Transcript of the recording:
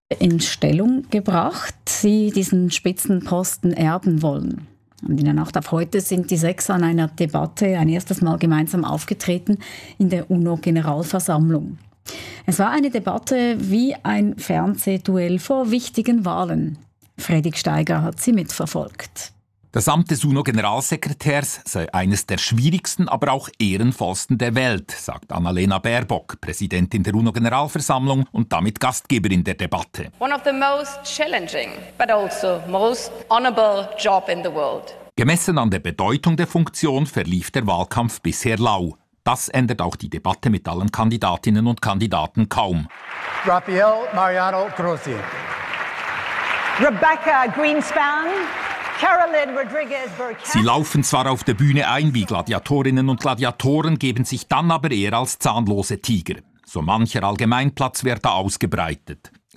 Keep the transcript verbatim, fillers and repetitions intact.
in Stellung gebracht, sie diesen Spitzenposten erben wollen. Und in der Nacht auf heute sind die sechs an einer Debatte ein erstes Mal gemeinsam aufgetreten in der UNO-Generalversammlung. Es war eine Debatte wie ein Fernsehduell vor wichtigen Wahlen. Fredrik Steiger hat sie mitverfolgt. Das Amt des UNO-Generalsekretärs sei eines der schwierigsten, aber auch ehrenvollsten der Welt, sagt Annalena Baerbock, Präsidentin der UNO-Generalversammlung und damit Gastgeberin der Debatte. One of the most challenging, but also most honorable job in the world. Gemessen an der Bedeutung der Funktion verlief der Wahlkampf bisher lau. Das ändert auch die Debatte mit allen Kandidatinnen und Kandidaten kaum. Rafael Mariano Grossi. Rebecca Greenspan. Carolyn Rodriguez Burkett. Sie laufen zwar auf der Bühne ein wie Gladiatorinnen und Gladiatoren, geben sich dann aber eher als zahnlose Tiger. So mancher Allgemeinplatz wird da ausgebreitet.